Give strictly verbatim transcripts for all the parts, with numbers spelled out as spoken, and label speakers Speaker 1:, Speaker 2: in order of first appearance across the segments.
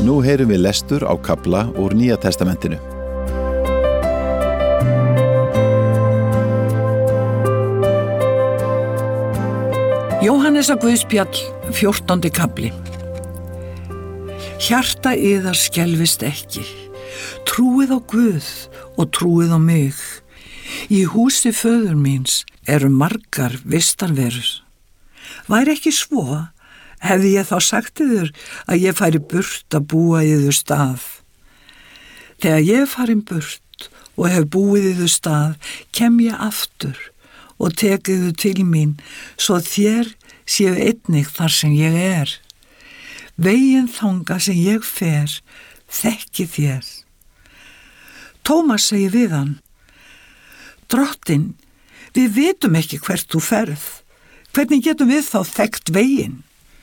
Speaker 1: Nú heyrum við lestur á kafla úr Nýja testamentinu.
Speaker 2: Jóhannesar Guðspjall, fjórtándi kafli. Hjarta yðar skelfist ekki. Trúið á Guð og trúið á mig. Í húsi föður míns eru margar vistarverur. Væri ekki svo, hefði ég þá sagt yður að ég færi burt að búa yður stað. Þegar ég er farin burt og hef búið yður stað, kem ég aftur og tek yður til mín, svo þér séu einnig þar sem ég er. Veginn þanga sem ég fer, þekki þér. Tómas segir við hann: Drottinn, við vitum ekki hvert þú ferð. Hvernig getum við þá þekkt veginn?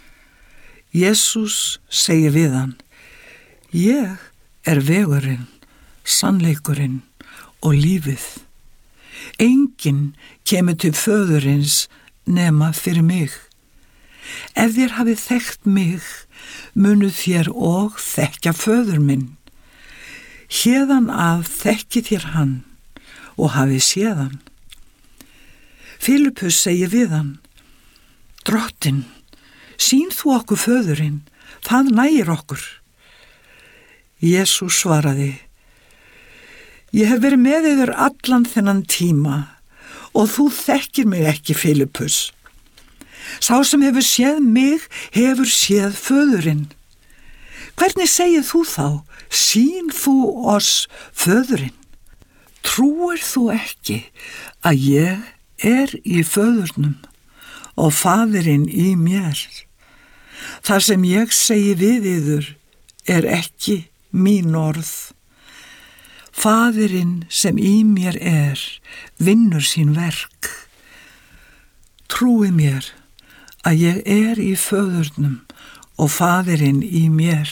Speaker 2: Jesús segir við hann: Ég er vegurinn, sannleikurinn og lífið. Enginn kemur til föðurins nema fyrir mig. Ef þér hafið þekkt mig, munu þér og þekkja föður minn. Héðan að þekki þér hann og hafið séð hann. Filippus segir við hann: Drottinn, sýn þú okkur föðurinn, það nægir okkur. Jesús svaraði: Ég hef verið með yður allan þennan tíma og þú þekkir mig ekki, Filippus. Sá sem hefur séð mig hefur séð föðurinn. Hvernig segir þú þá: Sýn þú oss föðurinn? Trúir þú ekki að ég er í föðurnum og faðirinn í mér? Það sem ég segi við yður er ekki mín orð. Faðirinn sem í mér er, vinnur sín verk. Trúi mér að ég er í föðurnum og faðirinn í mér.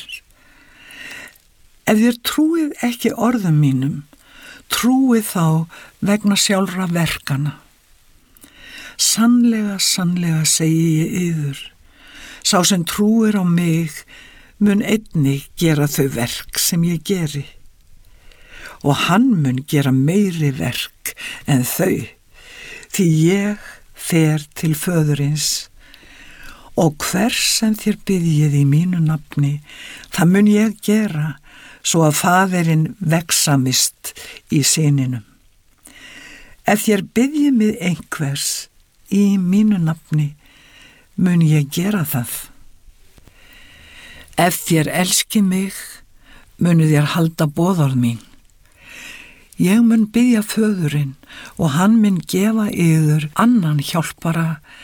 Speaker 2: Ef þér trúið ekki orðum mínum, trúið þá vegna sjálfra verkana. Sannlega, sannlega segi ég yður, sá sem trúir á mig mun einnig gera þau verk sem ég geri. Og hann mun gera meiri verk en þau, því ég fer til föðurins. Og hvers sem þér biðjið í mínu nafni, það mun ég gera, svo að faðirinn vegsamist í syninum. Ef þér biðjið mig einhvers í mínu nafni, mun ég gera það. Ef þér elskið mig, munu þér halda boðorð mín. Ég mun biðja föðurinn og hann mun gefa yður annan hjálpara